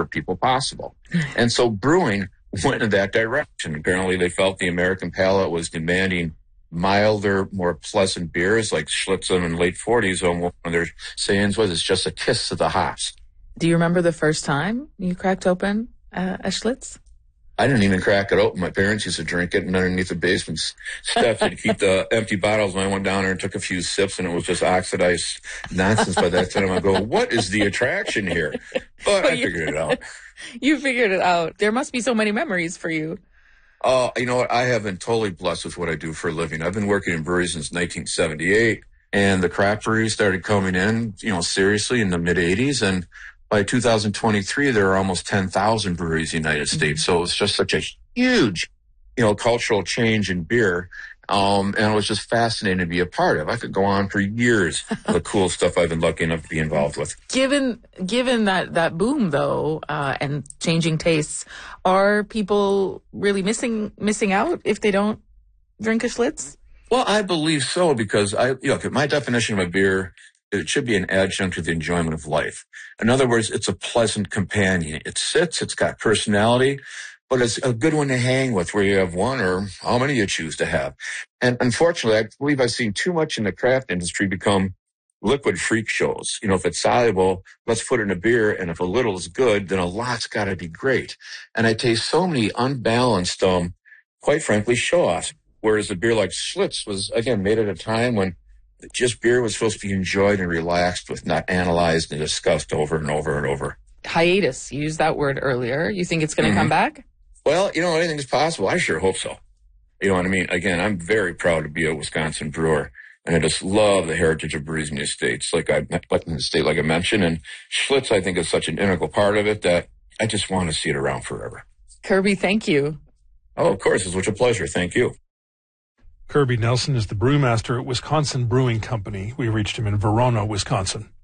for people possible. And so brewing went in that direction. Apparently they felt the American palate was demanding milder, more pleasant beers like Schlitz in the late 40s. One of their sayings was, it's just a kiss to the hops. Do you remember the first time you cracked open a Schlitz? I didn't even crack it open. My parents used to drink it, and underneath the basement steps, they'd keep the empty bottles. And I went down there and took a few sips, and it was just oxidized nonsense by that time. I go, what is the attraction here? But I figured it out. You figured it out. There must be so many memories for you. You know what? I have been totally blessed with what I do for a living. I've been working in breweries since 1978, and the craft breweries started coming in, seriously in the mid-'80s, and by 2023, there are almost 10,000 breweries in the United States. So it's just such a huge, cultural change in beer. And it was just fascinating to be a part of. I could go on for years of the cool stuff I've been lucky enough to be involved with. Given that boom, though, and changing tastes, are people really missing out if they don't drink a Schlitz? Well, I believe so, because my definition of a beer, it should be an adjunct to the enjoyment of life. In other words, it's a pleasant companion. It sits, it's got personality, but it's a good one to hang with, where you have one or how many you choose to have. And unfortunately, I believe I've seen too much in the craft industry become liquid freak shows. If it's soluble, let's put it in a beer, and if a little is good, then a lot's got to be great. And I taste so many unbalanced, quite frankly, show-offs. Whereas a beer like Schlitz was, again, made at a time when just beer was supposed to be enjoyed and relaxed with, not analyzed and discussed over and over and over. Hiatus, you used that word earlier. You think it's going to come back? Well, anything's possible. I sure hope so. You know what I mean? Again, I'm very proud to be a Wisconsin brewer, and I just love the heritage of breweries in the States, like I mentioned. And Schlitz, I think, is such an integral part of it that I just want to see it around forever. Kirby, thank you. Oh, of course. It's such a pleasure. Thank you. Kirby Nelson is the brewmaster at Wisconsin Brewing Company. We reached him in Verona, Wisconsin.